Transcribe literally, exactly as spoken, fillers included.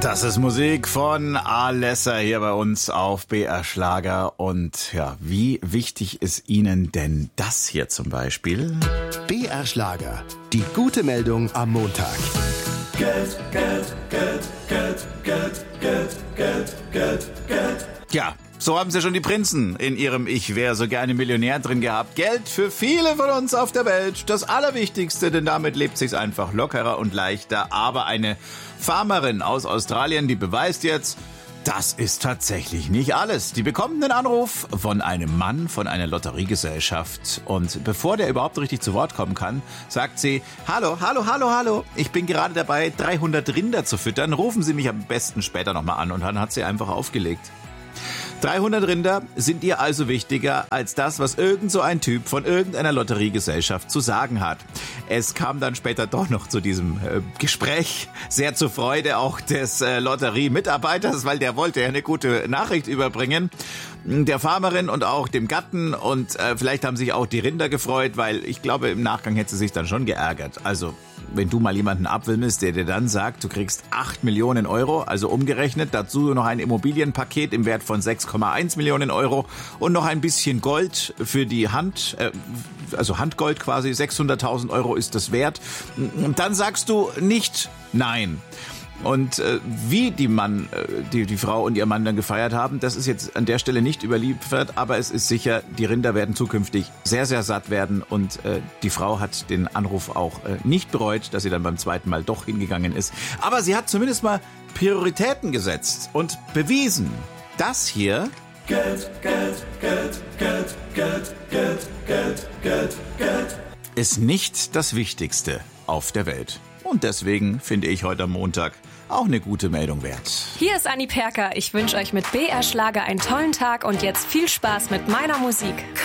Das ist Musik von Alessa hier bei uns auf B R Schlager. Und ja, wie wichtig ist Ihnen denn das hier zum Beispiel? B R Schlager, die gute Meldung am Montag. Geld, Geld, Geld, Geld, Geld, Geld, Geld, Geld, Geld. Ja, so haben sie schon die Prinzen in ihrem Ich wäre so gerne Millionär drin gehabt. Geld für viele von uns auf der Welt, das Allerwichtigste, denn damit lebt sich's einfach lockerer und leichter. Aber eine Farmerin aus Australien, die beweist jetzt, das ist tatsächlich nicht alles. Die bekommt einen Anruf von einem Mann von einer Lotteriegesellschaft. Und bevor der überhaupt richtig zu Wort kommen kann, sagt sie, hallo, hallo, hallo, hallo. Ich bin gerade dabei, dreihundert Rinder zu füttern. Rufen Sie mich am besten später nochmal an. Und dann hat sie einfach aufgelegt. dreihundert Rinder sind ihr also wichtiger als das, was irgend so ein Typ von irgendeiner Lotteriegesellschaft zu sagen hat. Es kam dann später doch noch zu diesem äh, Gespräch, sehr zur Freude auch des äh, Lotteriemitarbeiters, weil der wollte ja eine gute Nachricht überbringen, der Farmerin und auch dem Gatten, und äh, vielleicht haben sich auch die Rinder gefreut, weil ich glaube, im Nachgang hätte sie sich dann schon geärgert. Also wenn du mal jemanden abwimmelst, der dir dann sagt, du kriegst acht Millionen Euro, also umgerechnet, dazu noch ein Immobilienpaket im Wert von sechs Komma eins Millionen Euro und noch ein bisschen Gold für die Hand, äh, also Handgold quasi, sechshunderttausend Euro ist das wert. Und dann sagst du nicht nein. Und äh, wie die Mann, äh, die, die Frau und ihr Mann dann gefeiert haben, das ist jetzt an der Stelle nicht überliefert, aber es ist sicher, die Rinder werden zukünftig sehr, sehr satt werden, und äh, die Frau hat den Anruf auch äh, nicht bereut, dass sie dann beim zweiten Mal doch hingegangen ist. Aber sie hat zumindest mal Prioritäten gesetzt und bewiesen, das hier Geld, Geld, Geld, Geld, Geld, Geld, Geld, Geld, Geld ist nicht das Wichtigste auf der Welt. Und deswegen finde ich heute am Montag auch eine gute Meldung wert. Hier ist Anni Perker. Ich wünsche euch mit B R Schlager einen tollen Tag und jetzt viel Spaß mit meiner Musik.